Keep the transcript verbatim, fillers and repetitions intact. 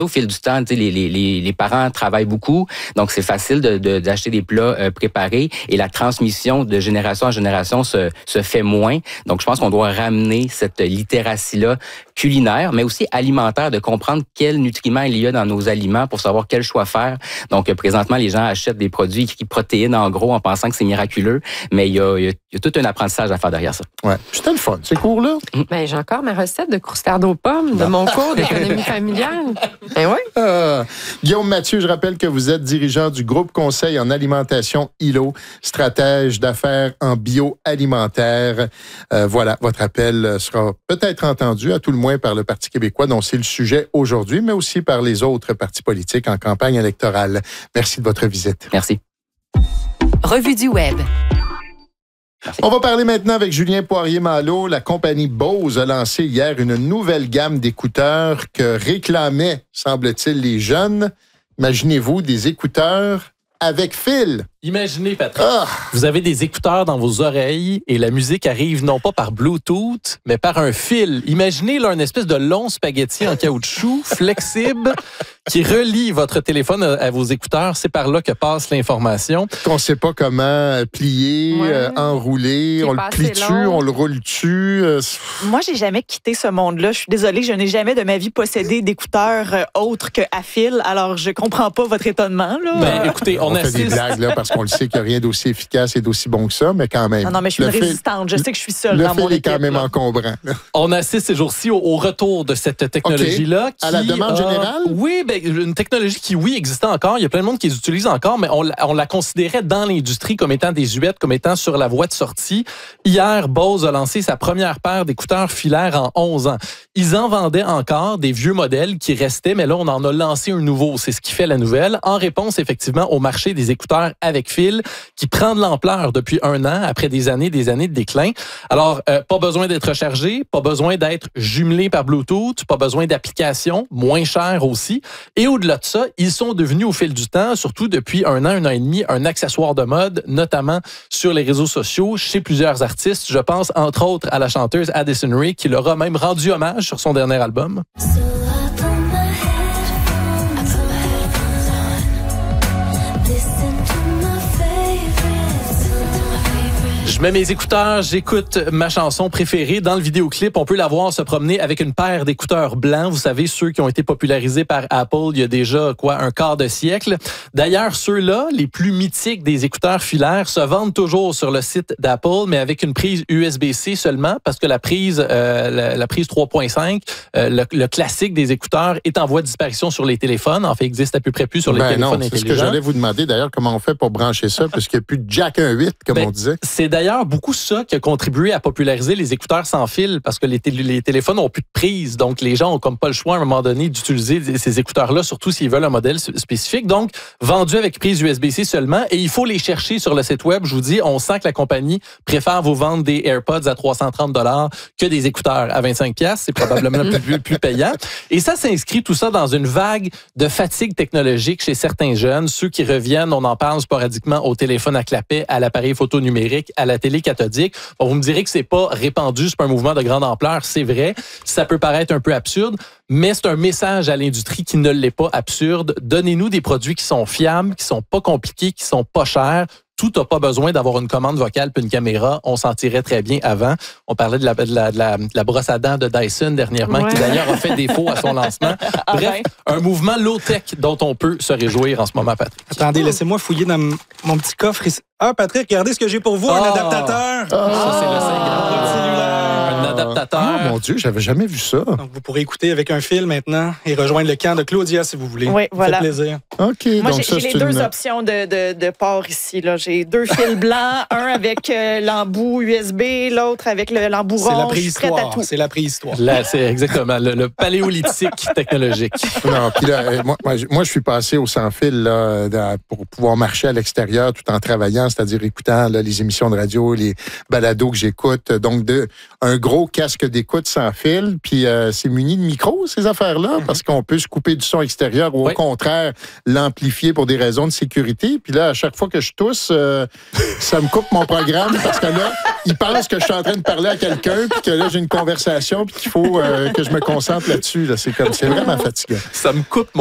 Au fil du temps, les, les, les, les parents travaillent beaucoup, donc c'est facile de, de, d'acheter des plats euh, préparés et la transmission de génération en génération se, se fait moins. Donc, je pense qu'on doit ramener cette littératie-là culinaire, mais aussi alimentaire, de comprendre quels nutriments il y a dans nos aliments pour savoir quel choix faire. Donc, euh, présentement, les gens achètent des produits qui protéines en gros en pensant que c'est miraculeux, mais il y a, il y a, il y a tout un apprentissage à faire derrière ça. Ouais, c'était le fun, ces cours-là. Ben, j'ai encore ma recette de croustarde aux pommes de mon cours d'économie familiale. Ben oui. Euh, Guillaume Mathieu, je rappelle que vous êtes dirigeant du groupe conseil en alimentation I L O, stratège d'affaires en bioalimentaire. Euh, voilà, votre appel sera peut-être entendu, à tout le moins par le Parti québécois, dont c'est le sujet aujourd'hui, mais aussi par les autres partis politiques en campagne électorale. Merci de votre visite. Merci. Revue du Web. Merci. On va parler maintenant avec Julien Poirier-Malo. La compagnie Bose a lancé hier une nouvelle gamme d'écouteurs que réclamaient, semble-t-il, les jeunes. Imaginez-vous des écouteurs avec fil. Imaginez, Patrick, Ah! vous avez des écouteurs dans vos oreilles et la musique arrive non pas par Bluetooth, mais par un fil. Imaginez là, une espèce de long spaghetti en caoutchouc, flexible, qui relie votre téléphone à, à vos écouteurs. C'est par là que passe l'information. Qu'on ne sait pas comment plier, Ouais. euh, enrouler. C'est On le pas plie assez dessus, long. on le roule dessus. Euh, Moi, j'ai jamais quitté ce monde-là. Je suis désolée, je n'ai jamais de ma vie possédé d'écouteurs euh, autres que à fil. Alors, je comprends pas votre étonnement, là. Ben, écoutez, on, on fait des assiste... blagues là, parce qu'on le sait qu'il n'y a rien d'aussi efficace et d'aussi bon que ça, mais quand même. non, non, mais je suis le une fil- résistante. Je sais que je suis seule Le dans mon fil est équipe. quand même là. encombrant. On assiste ces jours-ci au, au retour de cette technologie-là. OK. À la qui demande a- générale? Oui, ben, une technologie qui, oui, existe encore. Il y a plein de monde qui les utilise encore, mais on, la- on la considérait dans l'industrie comme étant désuète, comme étant sur la voie de sortie. Hier, Bose a lancé sa première paire d'écouteurs filaires en onze ans. Ils en vendaient encore des vieux modèles qui restaient, mais là, on en a lancé un nouveau. C'est ce qui fait la nouvelle, en réponse, effectivement, au marché des écouteurs avec fil, qui prend de l'ampleur depuis un an, après des années, des années de déclin. Alors, euh, pas besoin d'être rechargé, pas besoin d'être jumelé par Bluetooth, pas besoin d'application, moins cher aussi. Et au-delà de ça, ils sont devenus au fil du temps, surtout depuis un an, un an et demi, un accessoire de mode, notamment sur les réseaux sociaux, chez plusieurs artistes. Je pense, entre autres, à la chanteuse Addison Rae, qui leur a même rendu hommage sur son dernier album. Je mets mes écouteurs, j'écoute ma chanson préférée. Dans le vidéoclip, on peut la voir se promener avec une paire d'écouteurs blancs. Vous savez, ceux qui ont été popularisés par Apple il y a déjà, quoi, un quart de siècle. D'ailleurs, ceux-là, les plus mythiques des écouteurs filaires, se vendent toujours sur le site d'Apple, mais avec une prise U S B C seulement, parce que la prise, euh, la, la prise trois point cinq, euh, le, le classique des écouteurs, est en voie de disparition sur les téléphones. En fait, existe à peu près plus sur les Ben téléphones non, c'est intelligents. ce que j'allais vous demander d'ailleurs, comment on fait pour brancher ça, puisqu'il n'y a plus de jack un huit, comme Ben, on disait. C'est d'ailleurs beaucoup ça qui a contribué à populariser les écouteurs sans fil, parce que les, tél- les téléphones n'ont plus de prise. Donc, les gens ont comme pas le choix à un moment donné d'utiliser ces écouteurs-là, surtout s'ils veulent un modèle spécifique. Donc, vendus avec prise U S B C seulement. Et il faut les chercher sur le site web. Je vous dis, on sent que la compagnie préfère vous vendre des AirPods à trois cent trente dollars que des écouteurs à vingt-cinq dollars. C'est probablement plus, plus, plus payant. Et ça s'inscrit tout ça dans une vague de fatigue technologique chez certains jeunes. Ceux qui reviennent, on en parle sporadiquement au téléphone à clapet, à l'appareil photo numérique, à la télé cathodique. Bon, vous me direz que c'est pas répandu, c'est pas un mouvement de grande ampleur, c'est vrai. Ça peut paraître un peu absurde, mais c'est un message à l'industrie qui ne l'est pas absurde. Donnez-nous des produits qui sont fiables, qui sont pas compliqués, qui sont pas chers. Tout n'a pas besoin d'avoir une commande vocale puis une caméra. On s'en tirait très bien avant. On parlait de la, de la, de la, de la brosse à dents de Dyson dernièrement, Ouais. qui d'ailleurs a fait défaut à son lancement. Ah Bref, ben. un mouvement low-tech dont on peut se réjouir en ce moment, Patrick. Attendez, laissez-moi fouiller dans m- mon petit coffre ici. Ah, Patrick, regardez ce que j'ai pour vous, un Ah. adaptateur. Ça, c'est le Saint-Graal. cellulaire. Un adaptateur. Ah, mon Dieu, j'avais jamais vu ça. Donc, vous pourrez écouter avec un fil maintenant et rejoindre le camp de Claudia si vous voulez. Oui, Ça voilà. fait plaisir. OK, Moi, donc j'ai ça, j'ai les c'est deux une... options de, de, de port ici. là. J'ai deux fils blancs, un avec euh, l'embout U S B, l'autre avec le- l'embout C'est la rond. Je suis prête à préhistoire. tout. C'est la préhistoire. Là, c'est exactement le, le paléolithique technologique. Non, puis là, euh, moi, moi, je- moi, je suis passé au sans-fil là, dans- pour pouvoir marcher à l'extérieur tout en travaillant, c'est-à-dire écoutant là, les émissions de radio, les balados que j'écoute. Donc, de, un gros casque d'écoute sans fil, puis euh, c'est muni de micro, ces affaires-là, Mm-hmm. parce qu'on peut se couper du son extérieur ou Oui. au contraire, l'amplifier pour des raisons de sécurité. Puis là, à chaque fois que je tousse, euh, ça me coupe mon programme parce que là, il pense que je suis en train de parler à quelqu'un puis que là, j'ai une conversation puis qu'il faut euh, que je me concentre là-dessus. Là. C'est comme, c'est vraiment fatigant. Ça me coupe